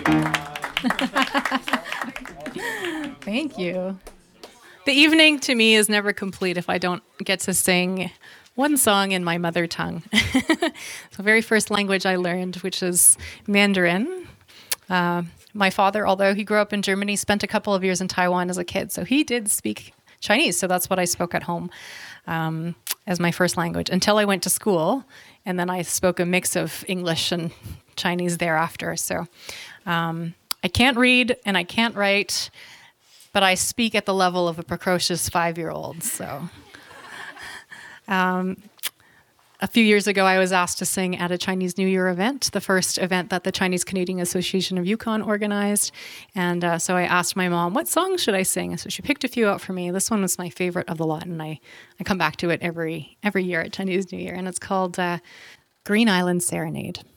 Thank you. The evening to me is never complete if I don't get to sing one song in my mother tongue. The very first language I learned, which is Mandarin. My father, although he grew up in Germany, spent a couple of years in Taiwan as a kid, so he did speak Chinese. So that's what I spoke at home as my first language until I went to school, and then I spoke a mix of English and Chinese thereafter. So I can't read and I can't write, but I speak at the level of a precocious 5-year-old. So a few years ago, I was asked to sing at a Chinese New Year event, the first event that the Chinese Canadian Association of Yukon organized. And so I asked my mom, what song should I sing? And so she picked a few out for me. This one was my favorite of the lot, and I come back to it every year at Chinese New Year. And it's called Green Island Serenade.